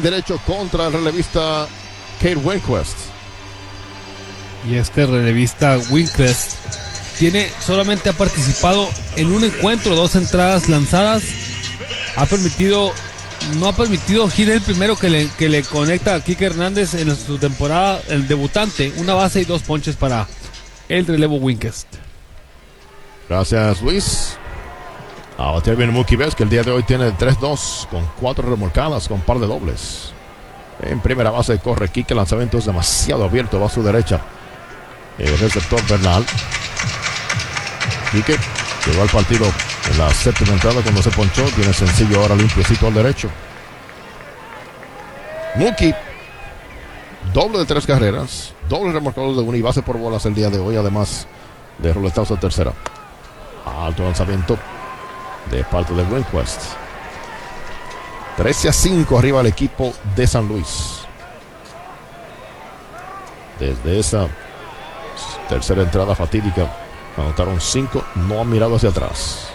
derecho contra el relevista Kate Winquist. Y este relevista Winquist solamente ha participado en un encuentro, 2 entradas lanzadas. No ha permitido gira el primero que le conecta a Kike Hernández en su temporada, el debutante. 1 base y 2 ponches para el relevo Winquist. Gracias, Luis. A batear bien Mookie Betts, que el día de hoy tiene 3-2 con 4 remolcadas con par de dobles. En primera base corre Kike, lanzamiento es demasiado abierto, va a su derecha. El receptor Bernal. Kike llegó al partido en la séptima entrada cuando se ponchó. Tiene sencillo ahora limpiecito al derecho. Mookie, doble de 3 carreras, doble remolcado de 1 y base por bolas el día de hoy, además de roletazo a tercera. Alto lanzamiento de parte de Winquist. 13-5 arriba el equipo de San Luis. Desde esa tercera entrada fatídica anotaron 5, no han mirado hacia atrás.